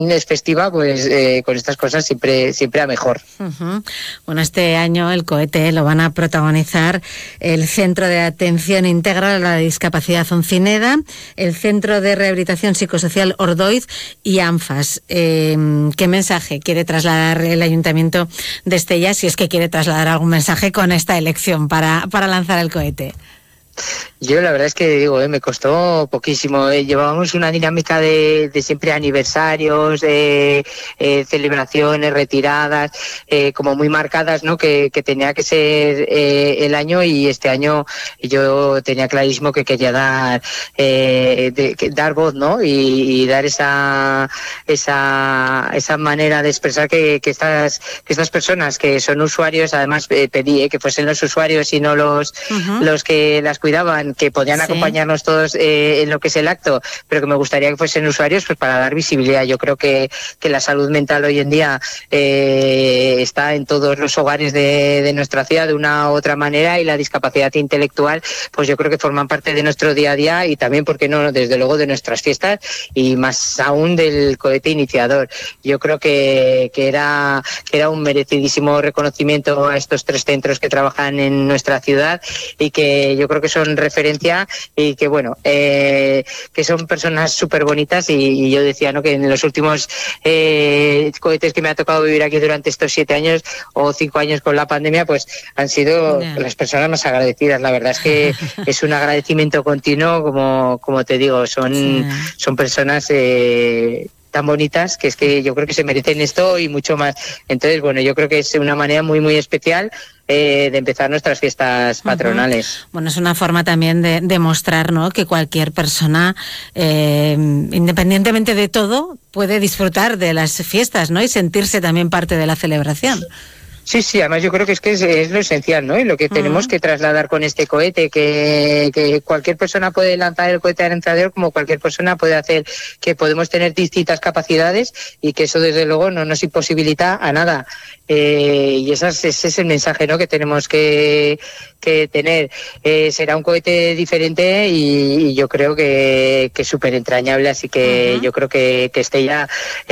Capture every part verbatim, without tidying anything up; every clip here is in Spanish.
es festiva, pues eh, con estas cosas siempre siempre a mejor. Uh-huh. Bueno, este año el cohete lo van a protagonizar el Centro de Atención Integral a la Discapacidad Oncineda, el Centro de Rehabilitación Psicosocial Ordoiz y ANFAS. Eh, ¿Qué mensaje quiere trasladar el Ayuntamiento de Estella, si es que quiere trasladar algún mensaje con esta elección para, para lanzar el cohete? Yo la verdad es que digo, eh, me costó poquísimo. Eh, llevábamos una dinámica de, de siempre aniversarios, de eh, celebraciones, retiradas, eh, como muy marcadas, ¿no? Que, que tenía que ser eh, el año, y este año yo tenía clarísimo que quería dar eh, de, que, dar voz, ¿no? Y, y dar esa esa esa manera de expresar que, que estas que estas personas que son usuarios, además eh, pedí eh, que fuesen los usuarios y no los uh-huh. los que las cuidaban, que podían sí. acompañarnos todos eh, en lo que es el acto, pero que me gustaría que fuesen usuarios, pues para dar visibilidad. Yo creo que, que la salud mental hoy en día eh, está en todos los hogares de, de nuestra ciudad de una u otra manera, y la discapacidad intelectual, pues yo creo que forman parte de nuestro día a día, y también, ¿por qué no?, desde luego de nuestras fiestas, y más aún del cohete iniciador. Yo creo que, que, era, que era un merecidísimo reconocimiento a estos tres centros que trabajan en nuestra ciudad, y que yo creo que son referencia, y que bueno, eh, que son personas súper bonitas, y, y yo decía, ¿no?, que en los últimos eh, cohetes que me ha tocado vivir aquí durante estos siete años o cinco años con la pandemia, pues han sido yeah. las personas más agradecidas. La verdad es que es un agradecimiento continuo, como, como te digo, son, sí. son personas eh, tan bonitas, que es que yo creo que se merecen esto y mucho más. Entonces, bueno, yo creo que es una manera muy, muy especial eh, de empezar nuestras fiestas patronales. Uh-huh. Bueno, es una forma también de demostrar, ¿no?, que cualquier persona, eh, independientemente de todo, puede disfrutar de las fiestas, ¿no?, y sentirse también parte de la celebración. Sí, sí, además yo creo que es que es, es lo esencial, ¿no? Y lo que uh-huh. tenemos que trasladar con este cohete, que, que cualquier persona puede lanzar el cohete lanzador, como cualquier persona puede hacer, que podemos tener distintas capacidades, y que eso desde luego no nos imposibilita a nada. Eh, y ese es, ese es el mensaje, ¿no?, que tenemos que, que tener. Eh, será un cohete diferente, y, y yo creo que, que es súper entrañable, así que uh-huh. yo creo que, que Estella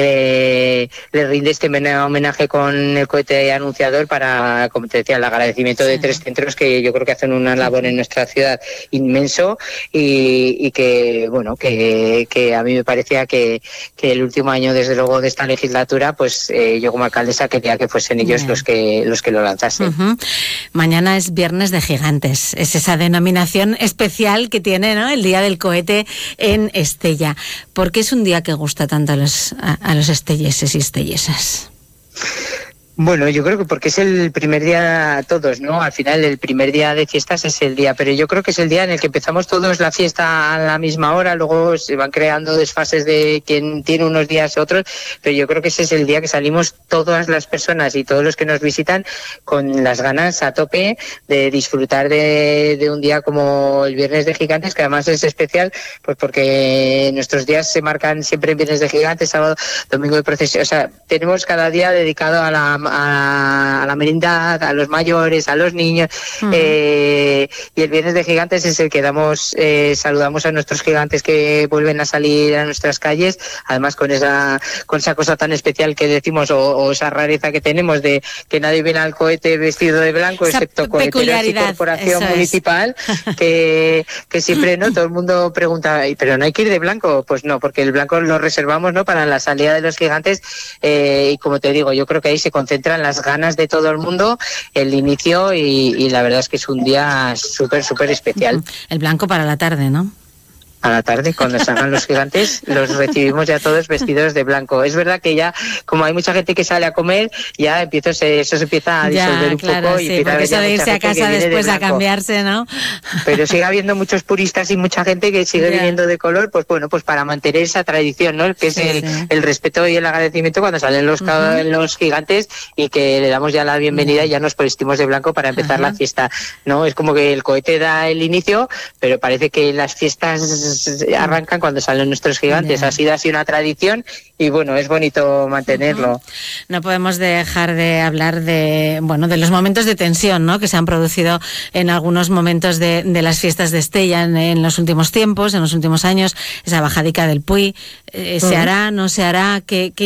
eh, le rinde este homenaje con el cohete anunciado, para, como te decía, el agradecimiento sí. de tres centros que yo creo que hacen una labor en nuestra ciudad inmenso, y, y que, bueno, que, que a mí me parecía que, que el último año, desde luego, de esta legislatura, pues eh, yo como alcaldesa quería que fuesen ellos los que, los que lo lanzasen. Uh-huh. Mañana es Viernes de Gigantes, es esa denominación especial que tiene, ¿no?, el Día del Cohete en Estella. ¿Por qué es un día que gusta tanto a los, a, a los estelleses y estellesas? Bueno, yo creo que porque es el primer día todos, ¿no? Al final el primer día de fiestas es el día, pero yo creo que es el día en el que empezamos todos la fiesta a la misma hora, luego se van creando desfases de quien tiene unos días y otros, pero yo creo que ese es el día que salimos todas las personas y todos los que nos visitan con las ganas a tope de disfrutar de, de un día como el Viernes de Gigantes, que además es especial, pues porque nuestros días se marcan siempre en Viernes de Gigantes, sábado, domingo de procesión, o sea, tenemos cada día dedicado a la A, a la merindad, a los mayores, a los niños, uh-huh. eh, y el Viernes de Gigantes es el que damos, eh, saludamos a nuestros gigantes que vuelven a salir a nuestras calles, además con esa con esa cosa tan especial que decimos, o, o esa rareza que tenemos de que nadie viene al cohete vestido de blanco, esa excepto coheteros y corporación municipal, que, que siempre, ¿no?, todo el mundo pregunta, pero no hay que ir de blanco. Pues no, porque el blanco lo reservamos, ¿no?, para la salida de los gigantes, eh, y como te digo, yo creo que ahí se concentra las ganas de todo el mundo, el inicio, y, y la verdad es que es un día súper, súper especial. El blanco para la tarde, ¿no? A la tarde, cuando salgan los gigantes, los recibimos ya todos vestidos de blanco. Es verdad que ya, como hay mucha gente que sale a comer, ya empiezo, se, eso se empieza a disolver ya, un claro, poco, sí, y empieza porque a eso de irse a casa de después de a cambiarse, ¿no? Pero sigue habiendo muchos puristas y mucha gente que sigue ya. viniendo de color, pues bueno, pues para mantener esa tradición, ¿no? Que es sí, el, sí. el respeto y el agradecimiento cuando salen los, uh-huh. los gigantes, y que le damos ya la bienvenida, uh-huh. y ya nos vestimos de blanco para empezar uh-huh. la fiesta, ¿no? Es como que el cohete da el inicio, pero parece que las fiestas arrancan cuando salen nuestros gigantes. Yeah. Ha sido así una tradición, y bueno, es bonito mantenerlo. Uh-huh. No podemos dejar de hablar de, bueno, de los momentos de tensión, ¿no?, que se han producido en algunos momentos de, de las fiestas de Estella en, en los últimos tiempos, en los últimos años, esa bajadica del Puy. Eh, uh-huh. ¿Se hará, no se hará? ¿Qué, qué